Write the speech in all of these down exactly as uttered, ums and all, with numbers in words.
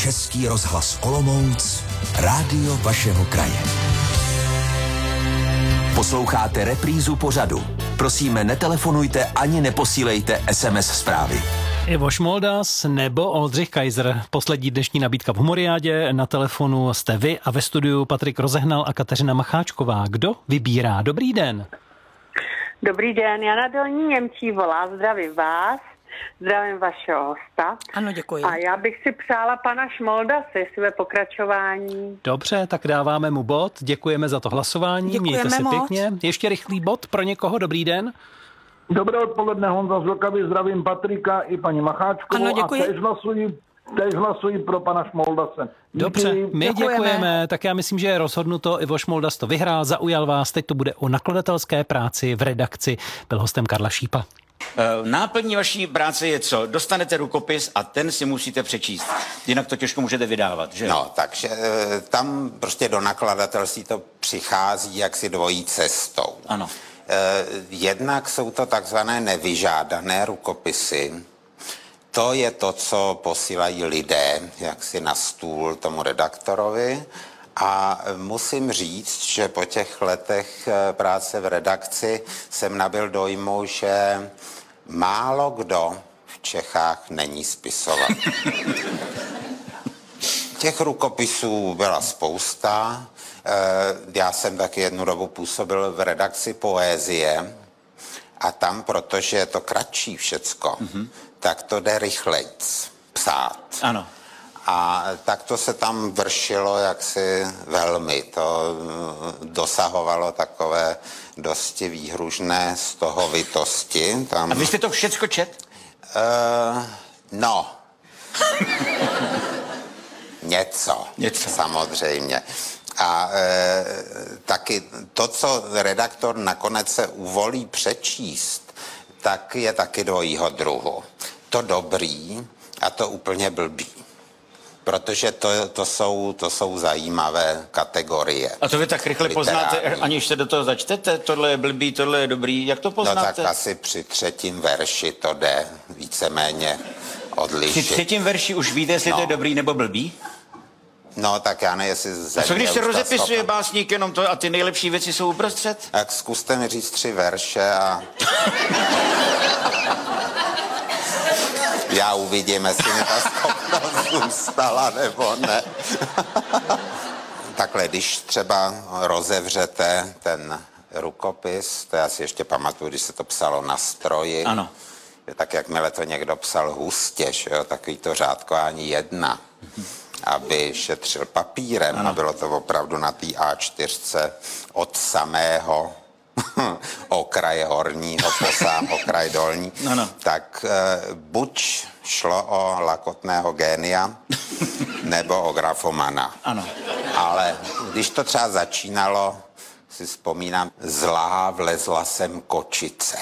Český rozhlas Olomouc, rádio vašeho kraje. Posloucháte reprízu pořadu. Prosíme, netelefonujte ani neposílejte es em es zprávy. Ivo Šmoldas nebo Oldřich Kaiser. Poslední dnešní nabídka v Humoriádě. Na telefonu jste vy a ve studiu Patrik Rozehnal a Kateřina Macháčková. Kdo vybírá? Dobrý den. Dobrý den, Jana Dolní Němčí volá. Zdravím vás, zdravím vašeho hosta. Ano, děkuji. A já bych si přála pana Šmoldase, své pokračování. Dobře, tak dáváme mu bod. Děkujeme za to hlasování. Děkujeme Mějte se moc. pěkně. Ještě rychlý bod pro někoho. Dobrý den. Dobré odpoledne, Honza z Vlkavy, zdravím Patrika i paní Macháčkovou. Ano, děkuji. A též hlasuji, též hlasuji pro pana Šmoldase. Díky. Dobře, my děkujeme. děkujeme. Tak já myslím, že je rozhodnuto. Ivo Šmoldas to vyhrál, zaujal vás. Teď to bude o nakladatelské práci v redakci. Byl hostem Karla Šípa. Náplní vaší práce je co? Dostanete rukopis a ten si musíte přečíst. Jinak to těžko můžete vydávat, že? No, takže tam prostě do nakladatelství to přichází jaksi dvojí cestou. Ano. Jednak jsou to takzvané nevyžádané rukopisy. To je to, co posílají lidé jaksi na stůl tomu redaktorovi. A musím říct, že po těch letech práce v redakci jsem nabyl dojmu, že málo kdo v Čechách není spisovatel. Těch rukopisů byla spousta. Já jsem taky jednu dobu působil v redakci Poezie a tam, protože je to kratší všecko, mm-hmm. tak to jde rychlejc psát. Ano. A tak to se tam vršilo jaksi velmi. To dosahovalo takové dosti výhružné stohovitosti. Tam... A vy jste to všecko čet? Uh, no. Něco. Něco. Samozřejmě. A e, taky to, co redaktor nakonec se uvolí přečíst, tak je taky dvojího druhu. To dobrý a to úplně blbý. Protože to, to, jsou, to jsou zajímavé kategorie. A to vy tak rychle literární. Poznáte, aniž se do toho začtete? Tohle je blbý, tohle je dobrý. Jak to poznáte? No tak asi při třetím verši to jde víceméně odlišit. Při třetím verši už víte, jestli No. to je dobrý nebo blbý? No tak já ne, jestli země... A co když se už ta rozepisuje stopa- básník jenom to a ty nejlepší věci jsou uprostřed? Tak zkuste mi říct tři verše a... Já uvidím, jestli mi ta schopnost zůstala nebo ne. Takhle, když třeba rozevřete ten rukopis, to já si ještě pamatuju, když se to psalo na stroji. Ano. Tak jakmile to někdo psal hustě, že jo, takový to řádkování jedna, aby šetřil papírem, ano. A bylo to opravdu na té á čtyři od samého okraje horního po sám okraj dolní, Ano. tak e, buď šlo o lakotného génia, nebo o grafomana. Ano. Ale když to třeba začínalo, si vzpomínám, zlá vlezla sem kočice.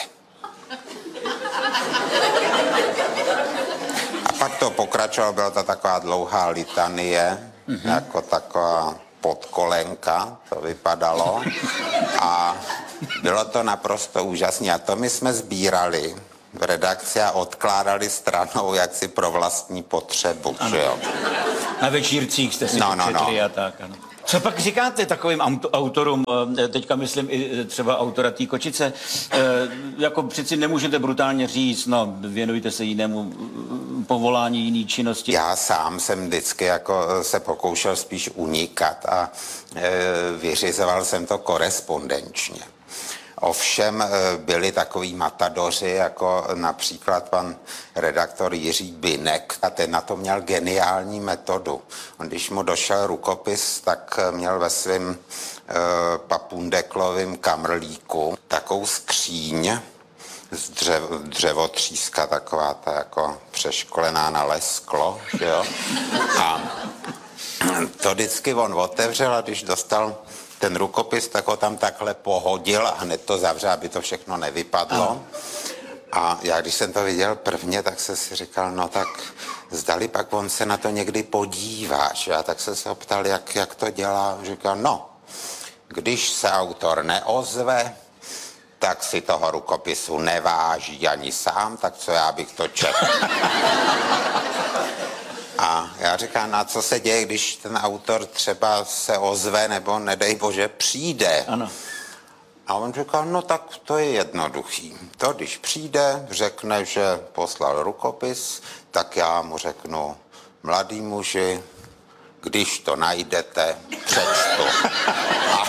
A pak to pokračovalo, byla to taková dlouhá litanie, mm-hmm. jako taková podkolenka, to vypadalo. A bylo to naprosto úžasné. A to my jsme sbírali v redakci a odkládali stranou jaksi pro vlastní potřebu, že jo. Na večírcích jste si No, to no, četli no. a tak, ano. Co pak říkáte takovým auto- autorům, eh, teďka myslím i třeba autora té kočice, eh, jako přeci nemůžete brutálně říct, no věnujte se jinému eh, povolání, jiný činnosti. Já sám jsem vždycky jako se pokoušel spíš unikat a e, vyřizoval jsem to korespondenčně. Ovšem e, byli takový matadoři, jako například pan redaktor Jiří Binek, a ten na to měl geniální metodu. On, když mu došel rukopis, tak měl ve svém e, papundeklovém kamrlíku takovou skříň z dřev, dřevotříska, taková ta jako přeškolená na lesklo, že jo? A to vždycky on otevřel a když dostal ten rukopis, tak ho tam takhle pohodil a hned to zavřel, aby to všechno nevypadlo. A já, když jsem to viděl prvně, tak jsem si říkal, no tak zdali pak on se na to někdy podívá, že? A tak jsem se ho ptal, jak, jak to dělá. Říkal, no, když se autor neozve, tak si toho rukopisu neváží ani sám, tak co já bych to četl. A já říkám, na co se děje, když ten autor třeba se ozve nebo nedej bože přijde. Ano. A on říkal, no tak to je jednoduchý. To, když přijde, řekne, že poslal rukopis, tak já mu řeknu, mladý muži, když to najdete, přečtu. A,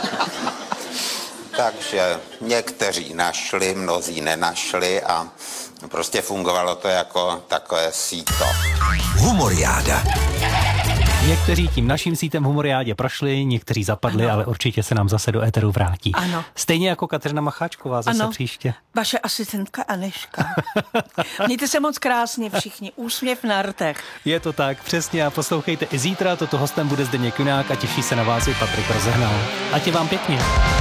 takže někteří našli, mnozí nenašli a prostě fungovalo to jako takové síto. Humoriáda. Někteří tím naším sítem humoriádě prošli, někteří zapadli, ano. Ale určitě se nám zase do éteru vrátí. Ano. Stejně jako Kateřina Macháčková zase ano. příště. Vaše asistentka Aneška. Mějte se moc krásně všichni. Úsměv na rtech. Je to tak, přesně, a poslouchejte i zítra. Toto hostem bude Zdeněk Junák a těší se na vás i Patrik Rozehnal. Ať je vám pěkně.